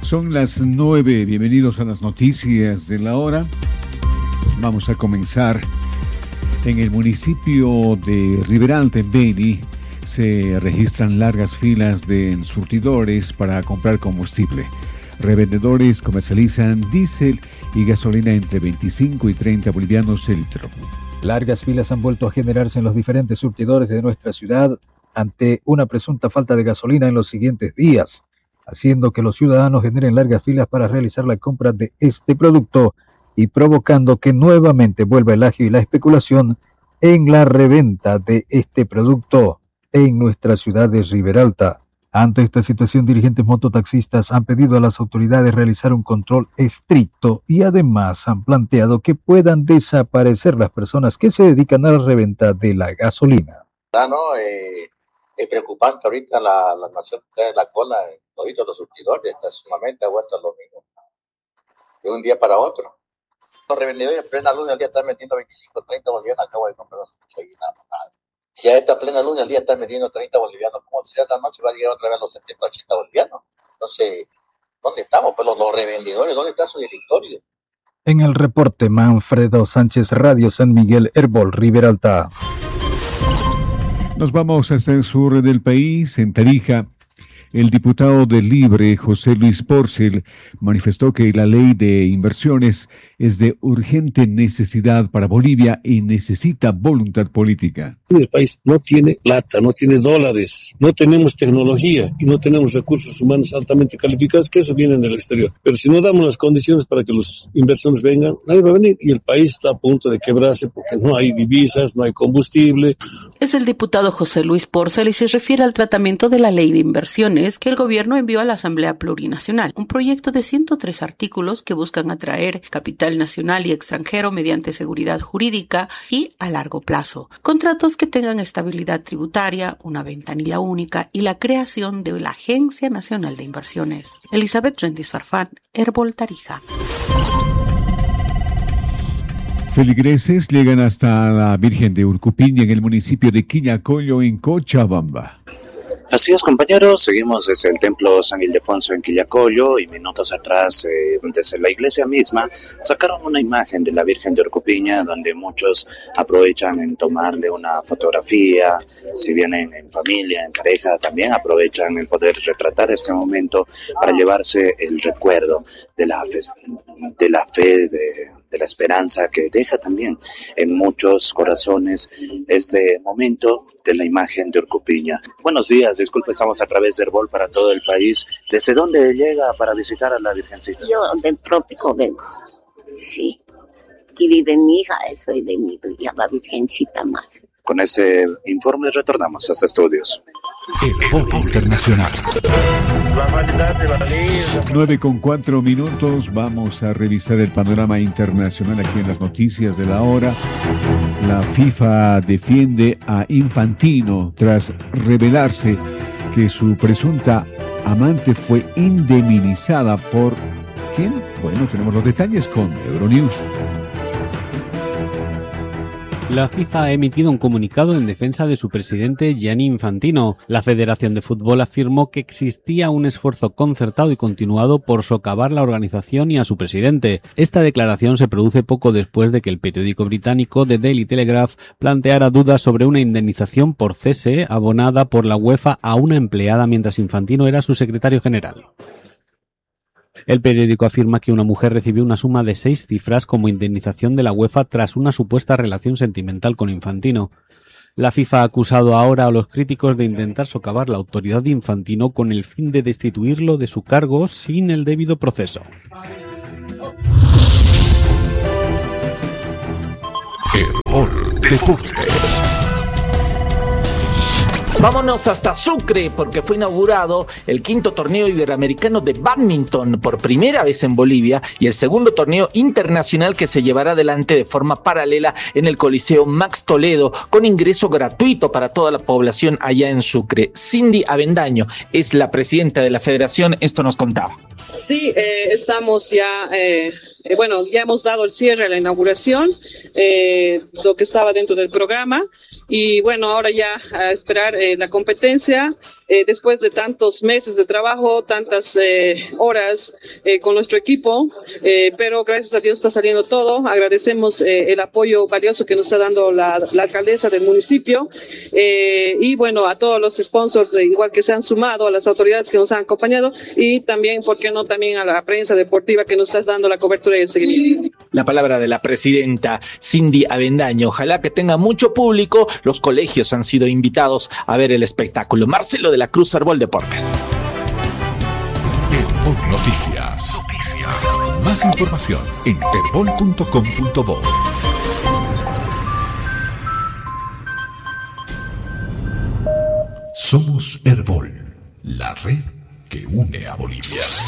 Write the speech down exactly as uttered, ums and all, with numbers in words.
Son las nueve, bienvenidos a las noticias de la hora. Vamos a comenzar. En el municipio de Riberalta, en Beni, se registran largas filas de surtidores para comprar combustible. Revendedores comercializan diésel y gasolina entre veinticinco y treinta bolivianos el litro. Largas filas han vuelto a generarse en los diferentes surtidores de nuestra ciudad ante una presunta falta de gasolina en los siguientes días, haciendo que los ciudadanos generen largas filas para realizar la compra de este producto y provocando que nuevamente vuelva el agio y la especulación en la reventa de este producto en nuestra ciudad de Riberalta. Ante esta situación, dirigentes mototaxistas han pedido a las autoridades realizar un control estricto y además han planteado que puedan desaparecer las personas que se dedican a la reventa de la gasolina. Ah, no, eh, es preocupante ahorita la, la nación de la cola en todos los surtidores, está sumamente ha vuelto a lo mismo, de un día para otro. Los revendedores en plena luz al día están metiendo veinticinco, treinta bolivianos, acabo de comprar los nada. Si a esta plena luz al día están metiendo treinta bolivianos, como si esta noche va a llegar otra vez a los setenta, ochenta bolivianos. Entonces, ¿dónde estamos? Pues los, los revendedores, ¿dónde está su directorio? En el reporte, Manfredo Sánchez, Radio San Miguel, Herbol, Riberalta. Nos vamos hasta el sur del país, en Tarija. El diputado del Libre, José Luis Porcel, manifestó que la ley de inversiones es de urgente necesidad para Bolivia y necesita voluntad política. El país no tiene plata, no tiene dólares, no tenemos tecnología y no tenemos recursos humanos altamente calificados, que eso viene del exterior. Pero si no damos las condiciones para que los inversores vengan, nadie va a venir y el país está a punto de quebrarse porque no hay divisas, no hay combustible. Es el diputado José Luis Porcel y se refiere al tratamiento de la ley de inversiones que el gobierno envió a la Asamblea Plurinacional, un proyecto de ciento tres artículos que buscan atraer capital nacional y extranjero mediante seguridad jurídica y a largo plazo, contratos que tengan estabilidad tributaria, una ventanilla única y la creación de la Agencia Nacional de Inversiones. Elizabeth Rentis Farfán, Herbol, Tarija. Feligreses llegan hasta la Virgen de Urcupiña en el municipio de Quillacollo, en Cochabamba. Así es, compañeros, seguimos desde el Templo San Ildefonso en Quillacollo y minutos atrás, eh, desde la iglesia misma, sacaron una imagen de la Virgen de Urcupiña donde muchos aprovechan en tomarle una fotografía, si vienen en familia, en pareja, también aprovechan en poder retratar este momento para llevarse el recuerdo de la fe, de la fe, de... de la esperanza que deja también en muchos corazones este momento de la imagen de Urcupiña. Buenos días, disculpe, estamos a través de Herbol para todo el país. ¿Desde dónde llega para visitar a la Virgencita? Yo del trópico vengo, sí. Y vive mi hija, soy de mi y a la Virgencita más. Con ese informe retornamos a estos estudios. Herbol Internacional. nueve con cuatro minutos, vamos a revisar el panorama internacional aquí en las noticias de la hora. La FIFA defiende a Infantino tras revelarse que su presunta amante fue indemnizada por... ¿quién? Bueno, tenemos los detalles con Euronews. La FIFA ha emitido un comunicado en defensa de su presidente Gianni Infantino. La Federación de Fútbol afirmó que existía un esfuerzo concertado y continuado por socavar la organización y a su presidente. Esta declaración se produce poco después de que el periódico británico The Daily Telegraph planteara dudas sobre una indemnización por cese abonada por la UEFA a una empleada mientras Infantino era su secretario general. El periódico afirma que una mujer recibió una suma de seis cifras como indemnización de la UEFA tras una supuesta relación sentimental con Infantino. La FIFA ha acusado ahora a los críticos de intentar socavar la autoridad de Infantino con el fin de destituirlo de su cargo sin el debido proceso. Herbol Deportes. Vámonos hasta Sucre porque fue inaugurado el quinto torneo iberoamericano de bádminton por primera vez en Bolivia y el segundo torneo internacional que se llevará adelante de forma paralela en el Coliseo Max Toledo con ingreso gratuito para toda la población allá en Sucre. Cindy Avendaño es la presidenta de la federación, esto nos contaba. Sí, eh, estamos ya eh, Eh, bueno, ya hemos dado el cierre a la inauguración, eh, lo que estaba dentro del programa, y bueno, ahora ya a esperar eh, la competencia, eh, después de tantos meses de trabajo, tantas eh, horas eh, con nuestro equipo, eh, pero gracias a Dios está saliendo todo. Agradecemos eh, el apoyo valioso que nos está dando la, la alcaldesa del municipio, eh, y bueno, a todos los sponsors, eh, igual que se han sumado, a las autoridades que nos han acompañado, y también, ¿por qué no?, también a la prensa deportiva que nos está dando la cobertura y el seguimiento. La palabra de la presidenta Cindy Avendaño. Ojalá que tenga mucho público. Los colegios han sido invitados a ver el espectáculo. Marcelo de la Cruz, Arbol Deportes. Herbol Noticias. Noticias. Más información en herbol punto com punto bo. Somos Herbol, la red que une a Bolivia.